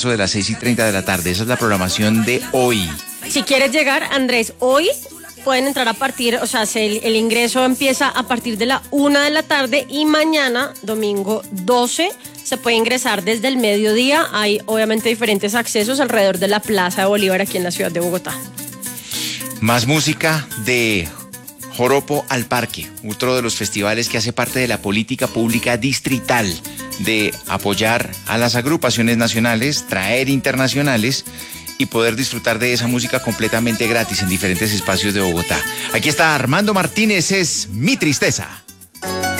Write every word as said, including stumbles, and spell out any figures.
eso de las seis y treinta de la tarde. Esa es la programación de hoy. Si quieres llegar, Andrés, hoy pueden entrar a partir, o sea, el, el ingreso empieza a partir de la una de la tarde y mañana, domingo doce, se puede ingresar desde el mediodía. Hay obviamente diferentes accesos alrededor de la Plaza de Bolívar aquí en la ciudad de Bogotá. Más música de Joropo al Parque, otro de los festivales que hace parte de la política pública distrital de apoyar a las agrupaciones nacionales, traer internacionales y poder disfrutar de esa música completamente gratis en diferentes espacios de Bogotá. Aquí está Armando Martínez, es Mi Tristeza.